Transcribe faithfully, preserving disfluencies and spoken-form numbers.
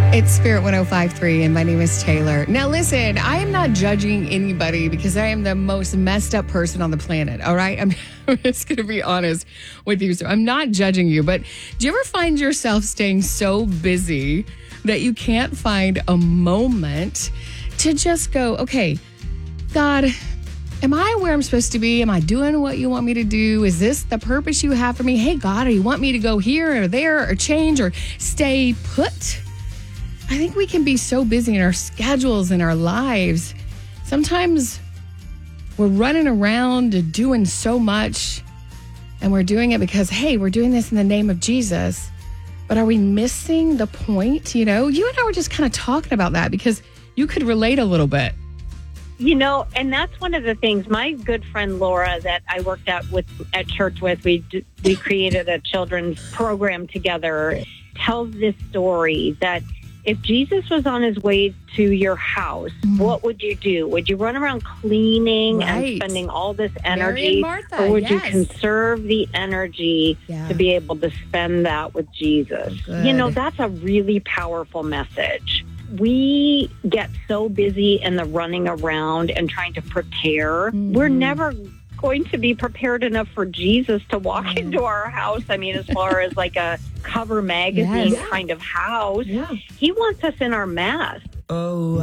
It's Spirit one oh five point three, and my name is Taylor. Now, listen, I am not judging anybody because I am the most messed up person on the planet, all right? I'm, I'm just going to be honest with you. So I'm not judging you, but do you ever find yourself staying so busy that you can't find a moment to just go, okay, God, am I where I'm supposed to be? Am I doing what you want me to do? Is this the purpose you have for me? Hey, God, do you want me to go here or there or change or stay put? I think we can be so busy in our schedules and our lives. Sometimes we're running around doing so much, and we're doing it because, hey, we're doing this in the name of Jesus. But are we missing the point? You know, you and I were just kind of talking about that because you could relate a little bit. You know, and that's one of the things. My good friend Laura, that I worked out with at church with, we we created a children's program together, tells this story that if Jesus was on his way to your house, mm. what would you do? Would you run around cleaning right. and spending all this energy? Mary and Martha, or would yes. you conserve the energy yeah. to be able to spend that with Jesus? Good. You know, that's a really powerful message. We get so busy in the running around and trying to prepare. Mm. We're never going to be prepared enough for Jesus to walk yeah. into our house. I mean, as far as like a cover magazine yes. kind of house, yeah. he wants us in our mess. Oh.